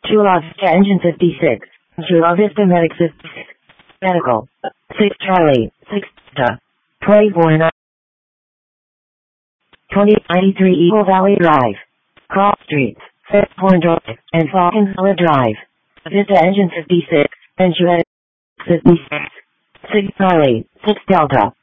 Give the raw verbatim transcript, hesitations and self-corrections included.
Chula Vista Engine fifty-six. Chula Vista Medic fifty-six. Medical. six Charlie. six Delta. twenty-four twenty ninety-three Eagle Valley Drive. Cross Streets. Fairborn Drive. And Falcon Villa Drive. Vista Engine fifty-six. And Chula fifty-six. six Charlie. six Delta.